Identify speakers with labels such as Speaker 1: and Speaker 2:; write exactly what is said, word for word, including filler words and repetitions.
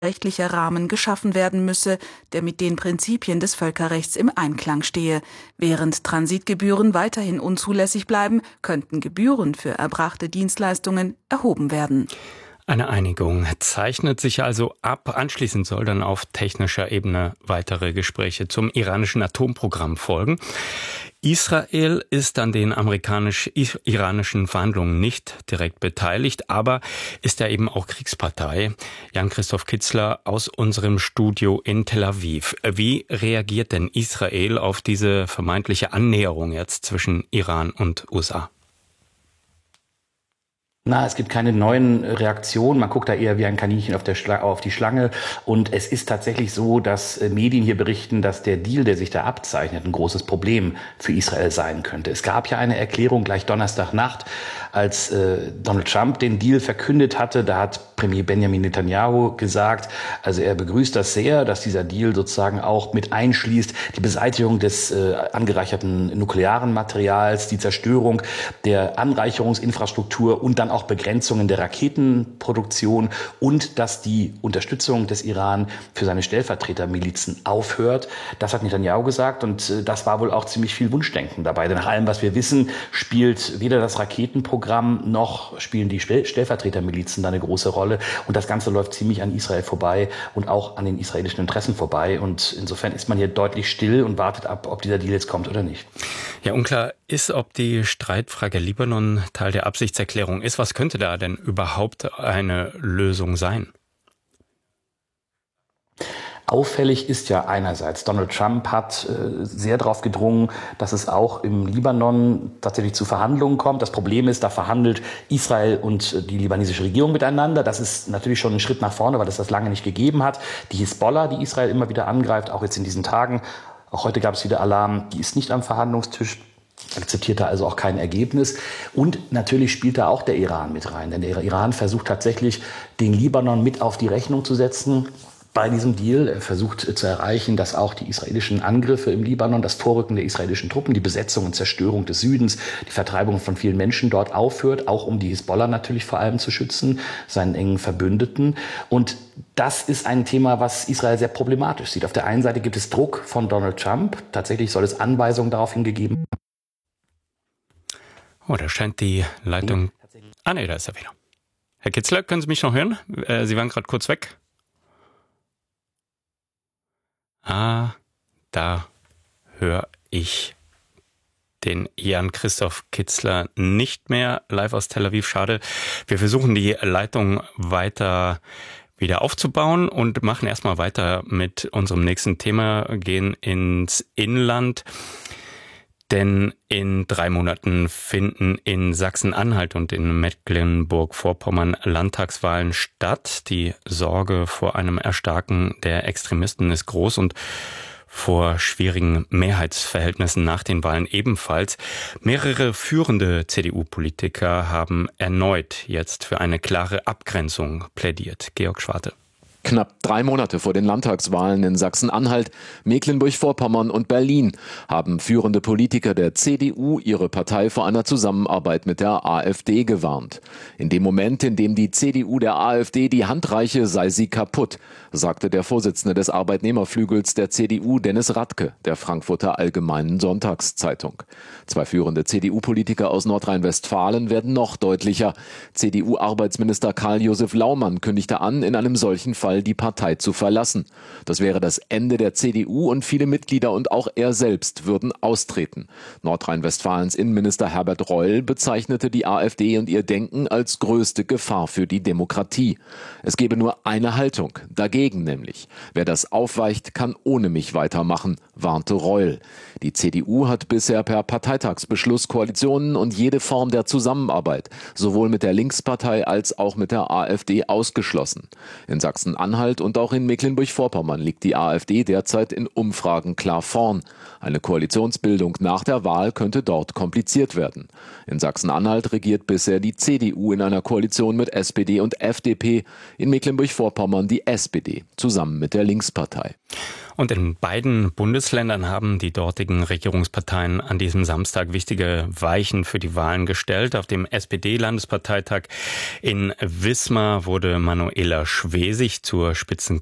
Speaker 1: rechtlicher Rahmen geschaffen werden müsse, der mit den Prinzipien des Völkerrechts im Einklang stehe. Während Transitgebühren weiterhin unzulässig bleiben, könnten Gebühren für erbrachte Dienstleistungen erhoben werden.
Speaker 2: Eine Einigung zeichnet sich also ab. Anschließend soll dann auf technischer Ebene weitere Gespräche zum iranischen Atomprogramm folgen. Israel ist an den amerikanisch-iranischen Verhandlungen nicht direkt beteiligt, aber ist ja eben auch Kriegspartei. Jan-Christoph Kitzler aus unserem Studio in Tel Aviv. Wie reagiert denn Israel auf diese vermeintliche Annäherung jetzt zwischen Iran und U S A?
Speaker 3: Na, es gibt keine neuen Reaktionen. Man guckt da eher wie ein Kaninchen auf, der Schla- auf die Schlange. Und es ist tatsächlich so, dass Medien hier berichten, dass der Deal, der sich da abzeichnet, ein großes Problem für Israel sein könnte. Es gab ja eine Erklärung gleich Donnerstagnacht, als äh, Donald Trump den Deal verkündet hatte. Da hat Premier Benjamin Netanyahu gesagt, also er begrüßt das sehr, dass dieser Deal sozusagen auch mit einschließt die Beseitigung des äh, angereicherten nuklearen Materials, die Zerstörung der Anreicherungsinfrastruktur und dann auch Begrenzungen der Raketenproduktion und dass die Unterstützung des Iran für seine Stellvertretermilizen aufhört. Das hat Netanyahu gesagt und äh, das war wohl auch ziemlich viel Wunschdenken dabei. Denn nach allem, was wir wissen, spielt weder das Raketenprogramm noch spielen die Stell- Stellvertretermilizen da eine große Rolle. Und das Ganze läuft ziemlich an Israel vorbei und auch an den israelischen Interessen vorbei. Und insofern ist man hier deutlich still und wartet ab, ob dieser Deal jetzt kommt oder nicht.
Speaker 2: Ja, unklar ist, ob die Streitfrage Libanon Teil der Absichtserklärung ist. Was könnte da denn überhaupt eine Lösung sein?
Speaker 3: Auffällig ist ja einerseits, Donald Trump hat äh, sehr darauf gedrungen, dass es auch im Libanon tatsächlich zu Verhandlungen kommt. Das Problem ist, da verhandelt Israel und äh, die libanesische Regierung miteinander. Das ist natürlich schon ein Schritt nach vorne, weil es das lange nicht gegeben hat. Die Hisbollah, die Israel immer wieder angreift, auch jetzt in diesen Tagen, auch heute gab es wieder Alarm, die ist nicht am Verhandlungstisch. Akzeptiert da also auch kein Ergebnis. Und natürlich spielt da auch der Iran mit rein. Denn der Iran versucht tatsächlich, den Libanon mit auf die Rechnung zu setzen. Bei diesem Deal er versucht zu erreichen, dass auch die israelischen Angriffe im Libanon, das Vorrücken der israelischen Truppen, die Besetzung und Zerstörung des Südens, die Vertreibung von vielen Menschen dort aufhört, auch um die Hisbollah natürlich vor allem zu schützen, seinen engen Verbündeten. Und das ist ein Thema, was Israel sehr problematisch sieht. Auf der einen Seite gibt es Druck von Donald Trump. Tatsächlich soll es Anweisungen darauf hingegeben.
Speaker 2: Oh, da scheint die Leitung... Ah, nee, da ist er wieder. Herr Kitzler, können Sie mich noch hören? Äh, Sie waren gerade kurz weg. Ah, da höre ich den Jan-Christoph Kitzler nicht mehr live aus Tel Aviv. Schade. Wir versuchen die Leitung weiter wieder aufzubauen und machen erstmal weiter mit unserem nächsten Thema, gehen ins Inland. Denn in drei Monaten finden in Sachsen-Anhalt und in Mecklenburg-Vorpommern Landtagswahlen statt. Die Sorge vor einem Erstarken der Extremisten ist groß und vor schwierigen Mehrheitsverhältnissen nach den Wahlen ebenfalls. Mehrere führende C D U-Politiker haben erneut jetzt für eine klare Abgrenzung plädiert. Georg Schwarte.
Speaker 4: Knapp drei Monate vor den Landtagswahlen in Sachsen-Anhalt, Mecklenburg-Vorpommern und Berlin haben führende Politiker der C D U ihre Partei vor einer Zusammenarbeit mit der AfD gewarnt. In dem Moment, in dem die C D U der AfD die Hand reiche, sei sie kaputt, sagte der Vorsitzende des Arbeitnehmerflügels der C D U, Dennis Radke, der Frankfurter Allgemeinen Sonntagszeitung. Zwei führende C D U-Politiker aus Nordrhein-Westfalen werden noch deutlicher. C D U-Arbeitsminister Karl-Josef Laumann kündigte an, in einem solchen Fall die Partei zu verlassen. Das wäre das Ende der C D U und viele Mitglieder und auch er selbst würden austreten. Nordrhein-Westfalens Innenminister Herbert Reul bezeichnete die AfD und ihr Denken als größte Gefahr für die Demokratie. Es gebe nur eine Haltung, dagegen nämlich. Wer das aufweicht, kann ohne mich weitermachen, warnte Reul. Die C D U hat bisher per Parteitagsbeschluss Koalitionen und jede Form der Zusammenarbeit, sowohl mit der Linkspartei als auch mit der AfD, ausgeschlossen. In Sachsen-Anhalt und auch in Mecklenburg-Vorpommern liegt die AfD derzeit in Umfragen klar vorn. Eine Koalitionsbildung nach der Wahl könnte dort kompliziert werden. In Sachsen-Anhalt regiert bisher die C D U in einer Koalition mit S P D und F D P, in Mecklenburg-Vorpommern die S P D, zusammen mit der Linkspartei.
Speaker 2: Und in beiden Bundesländern haben die dortigen Regierungsparteien an diesem Samstag wichtige Weichen für die Wahlen gestellt. Auf dem S P D-Landesparteitag in Wismar wurde Manuela Schwesig zur Spitzen